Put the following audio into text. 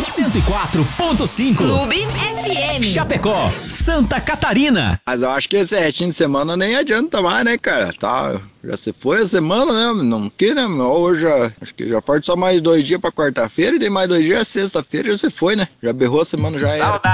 104.5 Clube FM. Chapecó, Santa Catarina. Mas eu acho que esse restinho de semana nem adianta mais, né, cara? Tá, já se foi a semana, né? Não que, né? Hoje acho que já parte só mais 2 dias pra quarta-feira e daí mais 2 dias é sexta-feira já se foi, né? Já berrou a semana, já era.